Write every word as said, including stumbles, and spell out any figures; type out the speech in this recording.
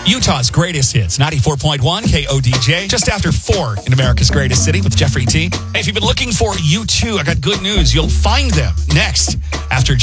Utah's greatest hits, ninety-four point one K O D J, just after four in America's greatest city with Jeffrey T. Hey, if you've been looking for U two, I got good news. You'll find them next after